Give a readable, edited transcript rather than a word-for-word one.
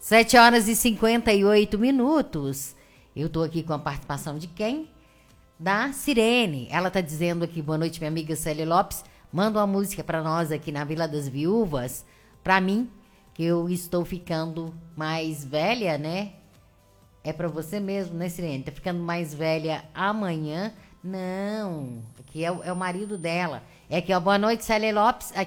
7h58. Eu tô aqui com a participação de quem? Da Sirene. Ela tá dizendo aqui, boa noite, minha amiga Célia Lopes. Manda uma música pra nós aqui na Vila das Viúvas. Pra mim, que eu estou ficando mais velha, né? É pra você mesmo, né, Sirene? Tá ficando mais velha amanhã. Não, aqui é o marido dela. É aqui, ó, boa noite, Célia Lopes.